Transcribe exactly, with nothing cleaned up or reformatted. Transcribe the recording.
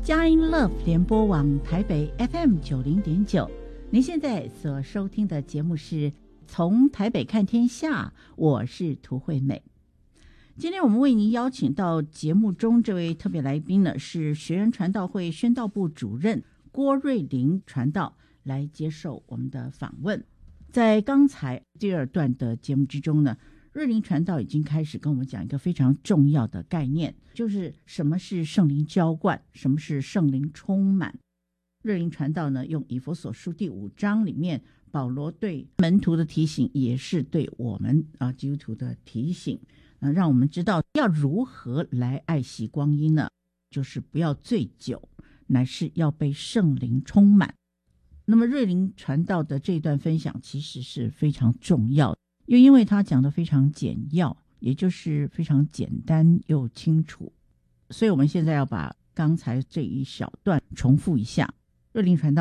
佳音 Love 联播网台北 F M 九零点九，您现在所收听的节目是从台北看天下，我是涂惠美。今天我们为您邀请到节目中这位特别来宾呢，是学人传道会宣道部主任郭瑞麟传道，来接受我们的访问。在刚才第二段的节目之中呢，瑞麟传道已经开始跟我们讲一个非常重要的概念，就是什么是圣灵浇灌，什么是圣灵充满。瑞麟传道呢，用以弗所书第五章里面保罗对门徒的提醒，也是对我们啊基督徒的提醒，啊，让我们知道要如何来爱惜光阴呢？就是不要醉酒，乃是要被圣灵充满。那么瑞麟传道的这段分享其实是非常重要的，又因为他讲的非常简要，也就是非常简单又清楚，所以我们现在要把刚才这一小段重复一下。瑞麟传道